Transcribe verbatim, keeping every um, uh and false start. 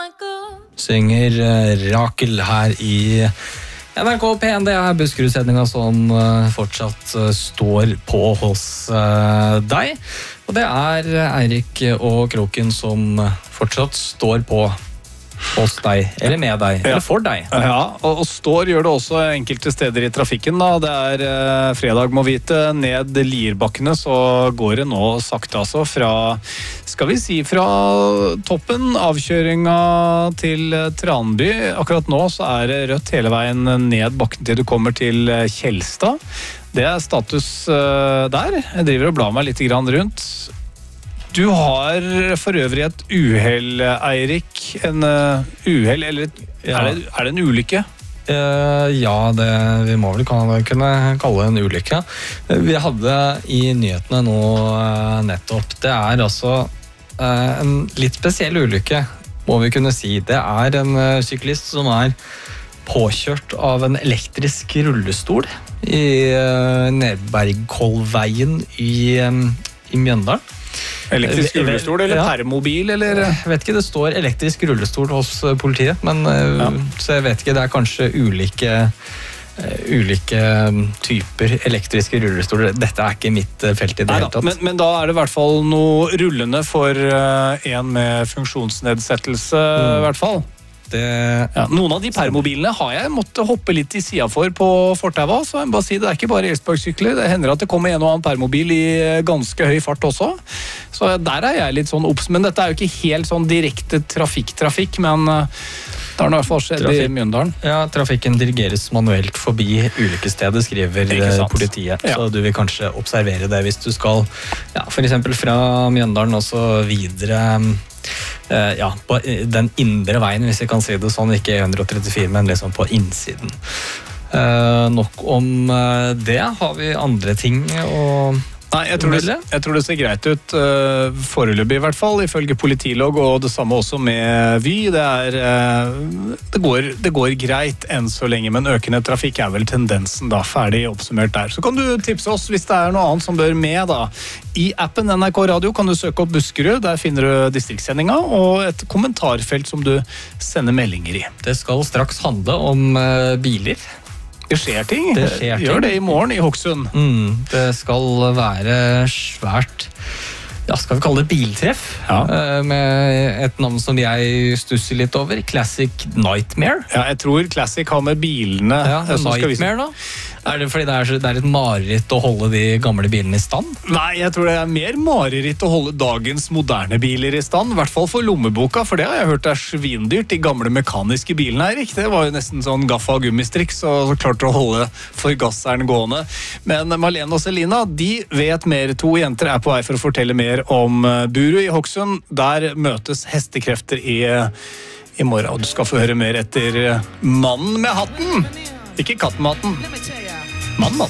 Synger Rakel her i N R K P N. Det er Buskerud-sendinga som fortsatt står på hos deg. Og det er Eirik og Kroken som fortsatt står på hos deg, eller med deg, eller for deg. Ja, og står gjør det også enkelte steder i trafikken da. Det er eh, fredag må vite, ned Lierbakkene så går det nå sakte altså fra, skal vi si, fra toppen, avkjøringa til Tranby. Akkurat nå så er det rødt hele veien ned bakken til du kommer til Kjelstad. Det er status eh, der. Jeg driver og blar meg litt grann rundt. Du har for øvrig et uheld, Eirik. En uh, uheld, eller et, ja. er, det, er det en ulykke? Uh, ja, det, vi må vel kunne kalle det en ulykke. Uh, vi hadde i nyhetene nå uh, nettopp. Det er altså uh, en litt spesiell ulykke, må vi kunne si. Det er en uh, syklist som er påkjørt av en elektrisk rullestol i uh, Nedbergkollveien i, um, i Mjøndalen. Elektrisk rullestol eller ja. Permobil, eller? Jeg vet ikke, det står elektrisk rullestol hos politiet, men ja. Så jeg vet ikke, det er kanskje ulike, ulike typer elektriske rullestoler. Dette er ikke mitt felt i det hele tatt. Men, men da er det i hvert fall noe rullende for en med funksjonsnedsettelse, mm. i hvert fall. Det... Ja, noen av de permobilene har jeg måttet hoppe litt i siden for på fortauet, så jeg må bare si det er ikke bare elsparkesykler, det hender at det kommer en og annen permobil i ganske høy fart også, så der er jeg litt sånn obs, men dette er jo ikke helt sånn direkte trafikk-trafikk, men det har i hvert fall skjedd Trafik. i Mjøndalen. Ja, trafikken dirigeres manuelt forbi ulykkesstedet, skriver politiet, ja. Så du vil kanskje observere det hvis du skal, ja, for eksempel fra Mjøndalen og så videre. Uh, ja, på den indre veien, hvis jeg kan si det sånn, ikke E ett trettifire, men liksom på innsiden. Uh, nok om uh, det. Har vi andre ting å... Nei, jeg tror, det, jeg tror det ser greit ut, uh, foreløpig i hvert fall, ifølge politilog, og det samme også med Vy. Det, er, uh, det, går, det går greit enn så lenge, men økende trafikk er vel tendensen da, ferdig oppsummert der. Så kan du tipse oss hvis det er noe annet som bør med da. I appen N R K Radio kan du søke opp Buskerud, der finner du distriktssendinga, og et kommentarfelt som du sender meldinger i. Det skal straks handle om uh, biler. Det skjer ting. Det skjer ting. Gjør det i morgen i Hokksund. Mm, det skal være svært, ja, skal vi kalle det biltreff, ja. Med et navn som jeg stusser litt over, Classic Nightmare. Ja, jeg tror Classic har med bilene. Ja, Nightmare da. Er det fordi det er, det er et mareritt å holde de gamle bilene i stand? Nei, jeg tror det er mer mareritt å holde dagens moderne biler i stand, i hvert fall for lommeboka, for det har jeg hørt er svindyrt, de gamle mekaniske bilene, Eirik. Det var jo nesten sånn gaffa og gummistrikk, så, så klarte å holde forgasseren gående. Men Marlene og Selina, de vet mer. To jenter er på vei for å fortelle mer om Buru i Hokksund. Der møtes hestekrefter i, i morgen, og du skal få høre mer etter Mannen med hatten. Ikke kattematen. Mannen,